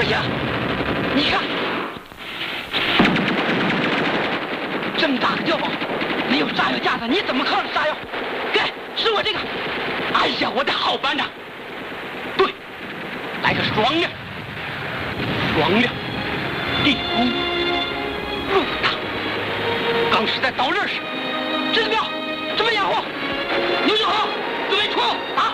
呀，你看，这么大个碉堡，没有炸药架子，你怎么靠着炸药？给，是我这个。哎呀，我的好班长。对，来个双亮，双亮，地宫，入塔。刚是在导热时，知道没有？怎么掩护？